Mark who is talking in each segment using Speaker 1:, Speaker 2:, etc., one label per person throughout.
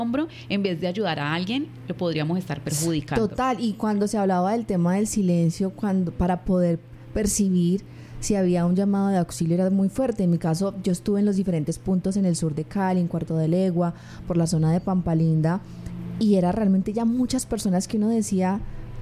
Speaker 1: hombro, en vez de ayudar a alguien, lo podríamos estar perjudicando.
Speaker 2: Total, y cuando se hablaba del tema del silencio, para poder percibir si había un llamado de auxilio era muy fuerte. En mi caso, yo estuve en los diferentes puntos en el sur de Cali, en Cuarto de Legua, por la zona de Pampalinda, y era realmente ya muchas personas que uno decía,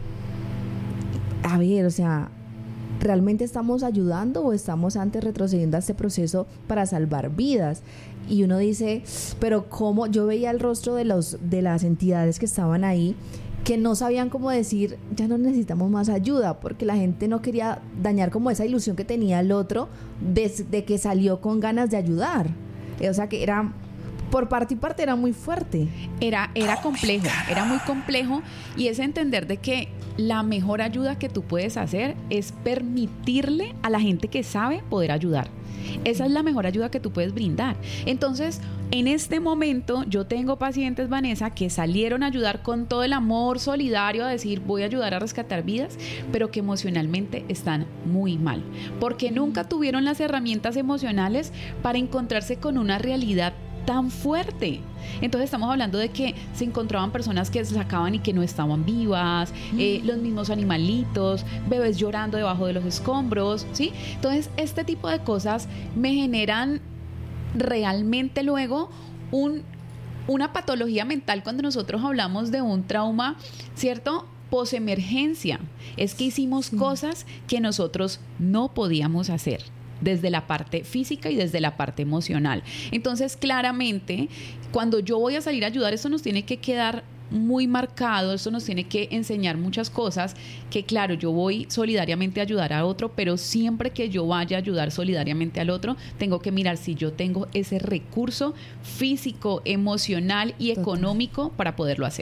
Speaker 2: a ver, o sea, ¿realmente estamos ayudando o estamos antes retrocediendo a este proceso para salvar vidas? Y uno dice, pero ¿cómo? Yo veía el rostro de las entidades que estaban ahí, que no sabían cómo decir, ya no necesitamos más ayuda, porque la gente no quería dañar como esa ilusión que tenía el otro de que salió con ganas de ayudar. O sea que era, por parte y parte era muy fuerte.
Speaker 1: Era complejo, era muy complejo, y es entender de que la mejor ayuda que tú puedes hacer es permitirle a la gente que sabe poder ayudar. Esa es la mejor ayuda que tú puedes brindar. Entonces, en este momento yo tengo pacientes, Vanessa, que salieron a ayudar con todo el amor solidario, a decir voy a ayudar a rescatar vidas, pero que emocionalmente están muy mal, porque nunca tuvieron las herramientas emocionales para encontrarse con una realidad tan fuerte. Entonces estamos hablando de que se encontraban personas que se sacaban y que no estaban vivas, los mismos animalitos, bebés llorando debajo de los escombros, ¿sí? Entonces este tipo de cosas me generan realmente luego una patología mental cuando nosotros hablamos de un trauma, ¿cierto?, posemergencia. Es que hicimos cosas que nosotros no podíamos hacer, desde la parte física y desde la parte emocional. Entonces, claramente, cuando yo voy a salir a ayudar, eso nos tiene que quedar muy marcado, eso nos tiene que enseñar muchas cosas, que claro, yo voy solidariamente a ayudar a otro, pero siempre que yo vaya a ayudar solidariamente al otro, tengo que mirar si yo tengo ese recurso físico, emocional y económico para poderlo hacer.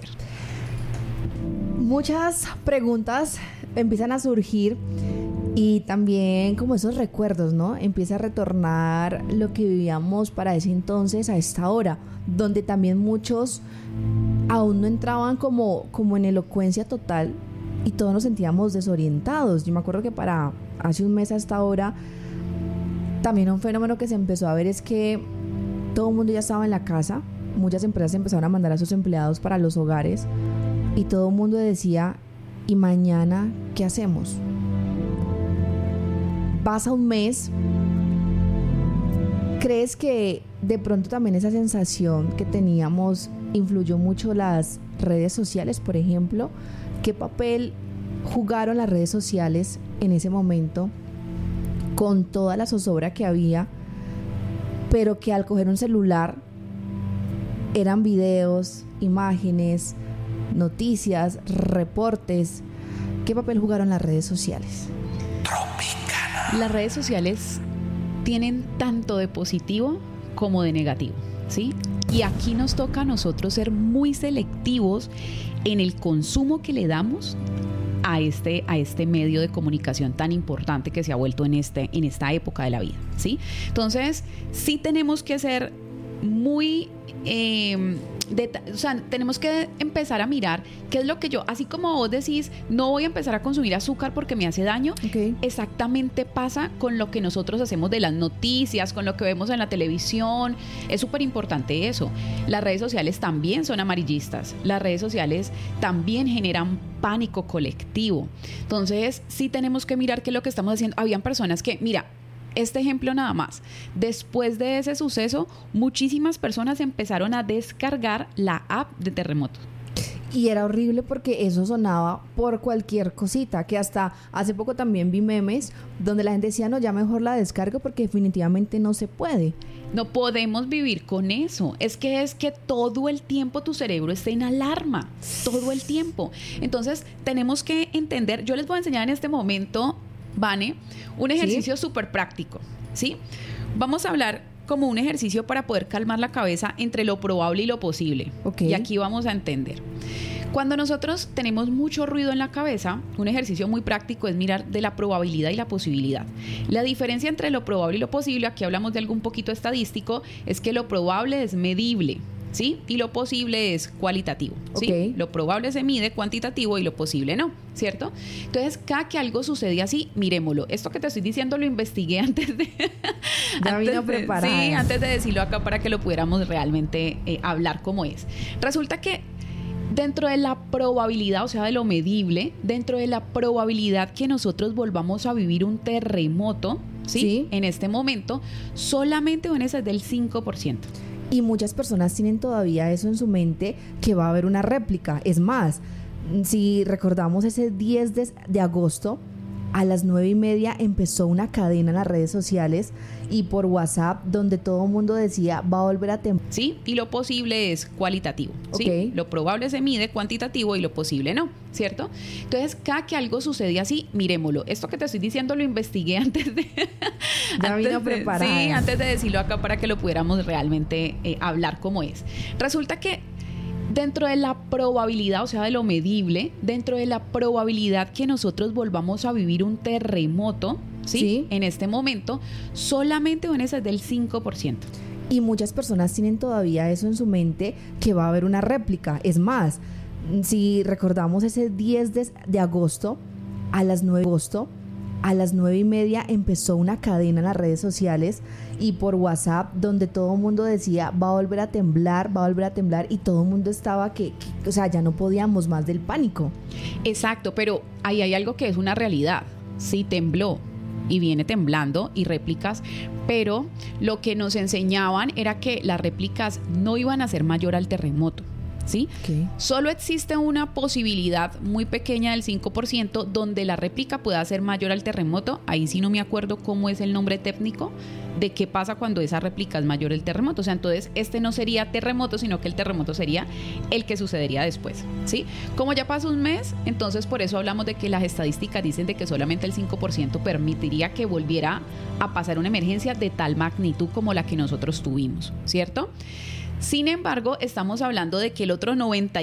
Speaker 2: Muchas preguntas empiezan a surgir y también como esos recuerdos, ¿no? Empieza a retornar lo que vivíamos para ese entonces a esta hora, donde también muchos aún no entraban como en elocuencia total y todos nos sentíamos desorientados. Yo me acuerdo que para hace un mes a esta hora también un fenómeno que se empezó a ver es que todo el mundo ya estaba en la casa, muchas empresas empezaron a mandar a sus empleados para los hogares y todo el mundo decía, ¿y mañana qué hacemos? Pasa un mes, ¿crees que de pronto también esa sensación que teníamos influyó mucho las redes sociales, por ejemplo? ¿Qué papel jugaron las redes sociales en ese momento con toda la zozobra que había, pero que al coger un celular eran videos, imágenes, noticias, reportes? ¿Qué papel jugaron las redes sociales?
Speaker 1: Las redes sociales tienen tanto de positivo como de negativo, ¿sí? Y aquí nos toca a nosotros ser muy selectivos en el consumo que le damos a este medio de comunicación tan importante que se ha vuelto en esta época de la vida, ¿sí? Entonces, sí tenemos que ser muy... tenemos que empezar a mirar qué es lo que yo, así como vos decís, no voy a empezar a consumir azúcar porque me hace daño, exactamente pasa con lo que nosotros hacemos de las noticias, con lo que vemos en la televisión. Es súper importante eso. Las redes sociales también son amarillistas, las redes sociales también generan pánico colectivo. Entonces sí tenemos que mirar qué es lo que estamos haciendo. Habían personas que, mira, este ejemplo nada más. Después de ese suceso, muchísimas personas empezaron a descargar la app de terremotos.
Speaker 2: Y era horrible porque eso sonaba por cualquier cosita, que hasta hace poco también vi memes donde la gente decía, no, ya mejor la descargo porque definitivamente no se puede.
Speaker 1: No podemos vivir con eso. Es que todo el tiempo tu cerebro está en alarma, todo el tiempo. Entonces tenemos que entender, yo les voy a enseñar en este momento, Vane, un ejercicio súper práctico, ¿sí? Vamos a hablar como un ejercicio para poder calmar la cabeza entre lo probable y lo posible. Y aquí vamos a entender. Cuando nosotros tenemos mucho ruido en la cabeza, un ejercicio muy práctico es mirar de la probabilidad y la posibilidad. La diferencia entre lo probable y lo posible, aquí hablamos de algo un poquito estadístico, es que lo probable es medible, ¿sí? Y lo posible es cualitativo, ¿sí?
Speaker 2: Ok.
Speaker 1: Lo probable se mide cuantitativo y lo posible no, ¿cierto? Entonces, cada que algo sucede así, miremoslo. Esto que te estoy diciendo lo investigué antes de...
Speaker 2: Ya vino preparada.
Speaker 1: Sí, antes de decirlo acá para que lo pudiéramos realmente hablar como es. Resulta que dentro de la probabilidad, o sea, de lo medible, dentro de la probabilidad que nosotros volvamos a vivir un terremoto, ¿sí?
Speaker 2: Sí.
Speaker 1: En este momento, solamente van a ser del 5%.
Speaker 2: Y muchas personas tienen todavía eso en su mente, que va a haber una réplica. Es más, si recordamos ese 10 de agosto, a las 9:30 empezó una cadena en las redes sociales y por WhatsApp donde todo el mundo decía va a volver a temblar.
Speaker 1: ¿Sí? Y lo posible es cualitativo, ¿sí?
Speaker 2: Ok.
Speaker 1: Lo probable se mide cuantitativo y lo posible no, ¿cierto? Entonces, cada que algo sucede así, miremoslo. Esto que te estoy diciendo lo investigué antes de...
Speaker 2: Ya vino preparada.
Speaker 1: Sí, antes de decirlo acá para que lo pudiéramos realmente hablar como es. Resulta que dentro de la probabilidad, o sea, de lo medible, dentro de la probabilidad que nosotros volvamos a vivir un terremoto, ¿sí?
Speaker 2: Sí.
Speaker 1: En este momento, solamente van a ser del 5%.
Speaker 2: Y muchas personas tienen todavía eso en su mente, que va a haber una réplica. Es más, si recordamos ese 10 de agosto, a las 9:30 empezó una cadena en las redes sociales y por WhatsApp donde todo el mundo decía va a volver a temblar y todo el mundo estaba o sea, ya no podíamos más del pánico.
Speaker 1: Exacto, pero ahí hay algo que es una realidad. Sí tembló y viene temblando y réplicas, pero lo que nos enseñaban era que las réplicas no iban a ser mayor al terremoto, ¿sí?
Speaker 2: Okay.
Speaker 1: Solo existe una posibilidad muy pequeña del 5% donde la réplica pueda ser mayor al terremoto. Ahí sí no me acuerdo cómo es el nombre técnico de qué pasa cuando esa réplica es mayor al terremoto. O sea, entonces este no sería terremoto, sino que el terremoto sería el que sucedería después, ¿sí? Como ya pasó un mes, entonces por eso hablamos de que las estadísticas dicen de que solamente el 5% permitiría que volviera a pasar una emergencia de tal magnitud como la que nosotros tuvimos, ¿cierto? Sin embargo, estamos hablando de que el otro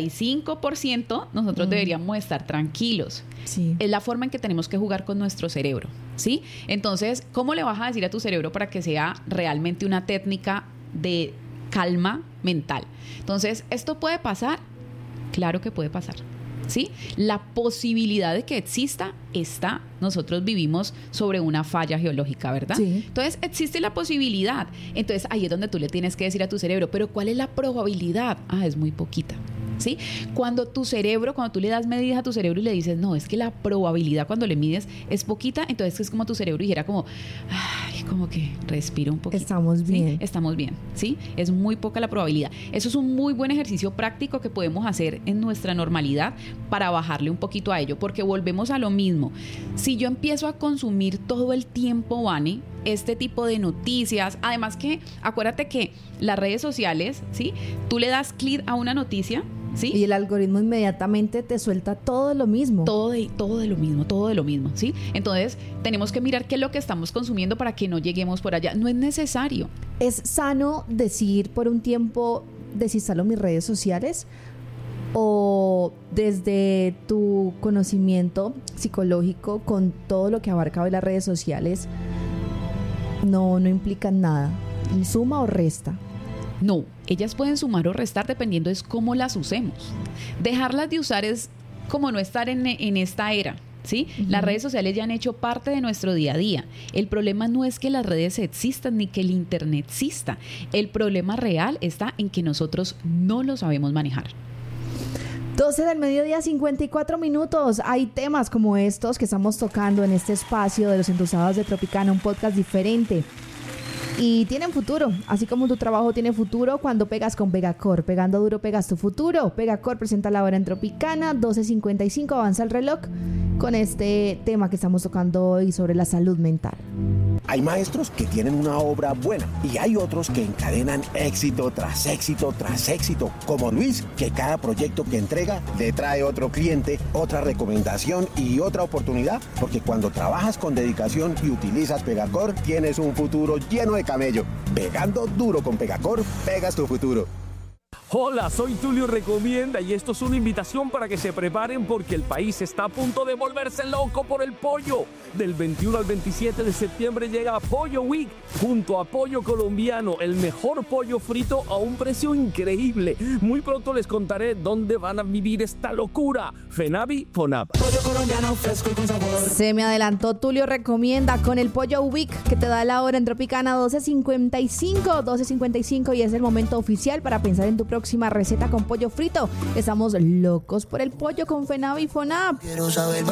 Speaker 1: 95% nosotros deberíamos estar tranquilos.
Speaker 2: Sí.
Speaker 1: Es la forma en que tenemos que jugar con nuestro cerebro, ¿sí? Entonces, ¿cómo le vas a decir a tu cerebro para que sea realmente una técnica de calma mental? Entonces, ¿esto puede pasar? Claro que puede pasar, ¿sí? La posibilidad de que exista está. Nosotros vivimos sobre una falla geológica, ¿verdad?
Speaker 2: Sí.
Speaker 1: Entonces existe la posibilidad. Entonces ahí es donde tú le tienes que decir a tu cerebro, pero ¿cuál es la probabilidad? Es muy poquita, ¿sí? Cuando tú le das medidas a tu cerebro y le dices, no, es que la probabilidad cuando le mides es poquita, entonces es como tu cerebro dijera como, como que respira un poquito.
Speaker 2: Estamos bien.
Speaker 1: ¿Sí? Estamos bien, ¿sí? Es muy poca la probabilidad. Eso es un muy buen ejercicio práctico que podemos hacer en nuestra normalidad para bajarle un poquito a ello, porque volvemos a lo mismo. Si yo empiezo a consumir todo el tiempo, Vani, este tipo de noticias, además que acuérdate que las redes sociales, ¿sí? Tú le das clic a una noticia, ¿sí?
Speaker 2: Y el algoritmo inmediatamente te suelta todo de lo mismo.
Speaker 1: Todo de lo mismo, ¿sí? Entonces, tenemos que mirar qué es lo que estamos consumiendo para que no lleguemos por allá. No es necesario.
Speaker 2: ¿Es sano decir por un tiempo desinstalo mis redes sociales? ¿O desde tu conocimiento psicológico con todo lo que abarca hoy las redes sociales no implican nada? ¿Suma o resta?
Speaker 1: No, ellas pueden sumar o restar dependiendo de cómo las usemos. Dejarlas de usar es como no estar en esta era, ¿sí? Uh-huh. Las redes sociales ya han hecho parte de nuestro día a día. El problema no es que las redes existan ni que el internet exista. El problema real está en que nosotros no lo sabemos manejar.
Speaker 2: 12 del mediodía, 54 minutos. Hay temas como estos que estamos tocando en este espacio de Los Entusiasmados de Tropicana, un podcast diferente. Y tienen futuro, así como tu trabajo tiene futuro cuando pegas con Pegacor. Pegando duro pegas tu futuro. Pegacor presenta la hora en Tropicana, 12:55, avanza el reloj con este tema que estamos tocando hoy sobre la salud mental.
Speaker 3: Hay maestros que tienen una obra buena y hay otros que encadenan éxito tras éxito tras éxito, como Luis, que cada proyecto que entrega le trae otro cliente, otra recomendación y otra oportunidad, porque cuando trabajas con dedicación y utilizas Pegacor, tienes un futuro lleno de camello. Pegando duro con Pegacor, pegas tu futuro.
Speaker 4: Hola, soy Tulio Recomienda y esto es una invitación para que se preparen porque el país está a punto de volverse loco por el pollo. Del 21 al 27 de septiembre llega Pollo Week junto a Pollo Colombiano, el mejor pollo frito a un precio increíble. Muy pronto les contaré dónde van a vivir esta locura. Fenavi Fonab.
Speaker 5: Pollo colombiano fresco y con sabor.
Speaker 2: Se me adelantó Tulio Recomienda con el Pollo Week que te da la hora en Tropicana 12:55 y es el momento oficial para pensar en tu próxima receta con pollo frito. Estamos locos por el pollo con Fenavi Fonab.
Speaker 5: Quiero saber